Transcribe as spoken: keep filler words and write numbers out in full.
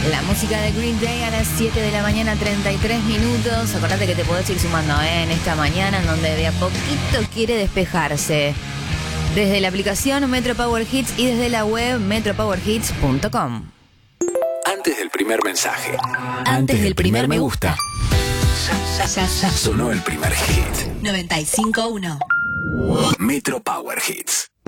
La música de Green Day a las siete de la mañana, treinta y tres minutos. Acordate que te podés ir sumando ¿eh? en esta mañana, en donde de a poquito quiere despejarse. Desde la aplicación Metro Power Hits y desde la web metro power hits punto com. Antes del primer mensaje. Antes, Antes del primer, primer me gusta. Ya, ya, ya. Sonó el primer hit. noventa y cinco punto uno. Metro Power Hits.